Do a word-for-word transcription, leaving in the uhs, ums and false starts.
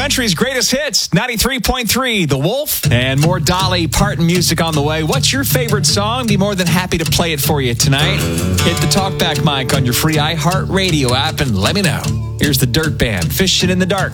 country's greatest hits, ninety-three point three, The Wolf, and more Dolly Parton music on the way. What's your favorite song? Be more than happy to play it for you tonight. Hit the talkback mic on your free iHeartRadio app and let me know. Here's the Dirt Band, Fishing in the Dark.